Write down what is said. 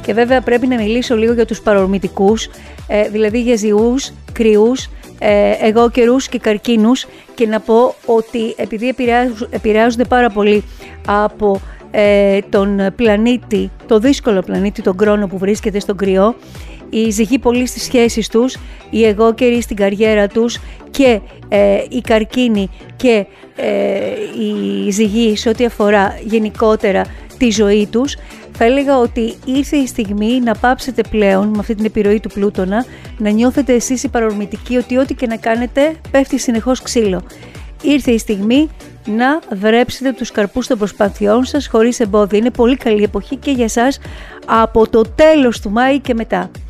Και βέβαια πρέπει να μιλήσω λίγο για τους παρορμητικούς, δηλαδή για ζυούς, κρυούς, εγώκερους και καρκίνους, και να πω ότι επειδή επηρεάζονται πάρα πολύ από τον πλανήτη, το δύσκολο πλανήτη, τον Κρόνο που βρίσκεται στον κρυό, οι ζυγοί πολύ στις σχέσεις τους, οι εγώκεροι στην καριέρα τους και οι καρκίνοι και οι ζυγοί σε ό,τι αφορά γενικότερα τη ζωή τους, θα έλεγα ότι ήρθε η στιγμή να πάψετε πλέον με αυτή την επιρροή του Πλούτονα, να νιώθετε εσείς οι παρορμητικοί ότι ό,τι και να κάνετε πέφτει συνεχώς ξύλο. Ήρθε η στιγμή να βρέψετε τους καρπούς των προσπαθειών σας χωρίς εμπόδια. Είναι πολύ καλή εποχή και για σας από το τέλος του Μάη και μετά.